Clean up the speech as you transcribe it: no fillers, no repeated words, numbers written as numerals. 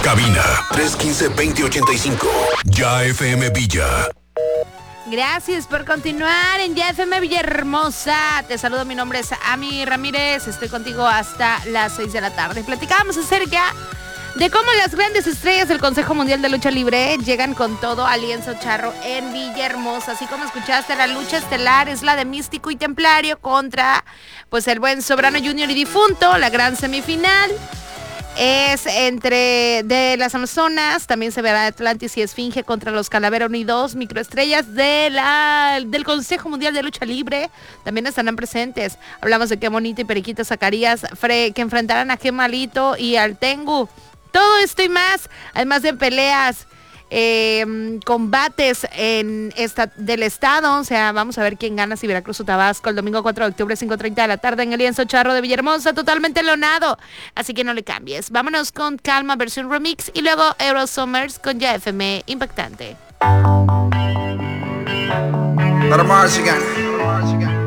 Cabina 315-2085. Ya FM Villa. Gracias por continuar en Ya FM Villahermosa. Te saludo, mi nombre es Ami Ramírez. Estoy contigo hasta las 6 de la tarde. Platicábamos acerca de cómo las grandes estrellas del Consejo Mundial de Lucha Libre llegan con todo al lienzo charro en Villahermosa. Así como escuchaste, la lucha estelar es la de Místico y Templario contra pues el buen Soberano Junior y Difunto. La gran semifinal es entre de las Amazonas. También se verá Atlantis y Esfinge contra los Calavera Unidos, microestrellas del Consejo Mundial de Lucha Libre. También estarán presentes. Hablamos de Qué Bonito y Periquita Zacarías que enfrentarán a Qué Malito y al Tengu. Todo esto y más, además de peleas, combates del estado. O sea, vamos a ver quién gana, si Veracruz o Tabasco, el domingo 4 de octubre, 5:30 de la tarde en el lienzo charro de Villahermosa, totalmente leonado. Así que no le cambies. Vámonos con Calma versión remix y luego Euro Summers con Ya FM Impactante.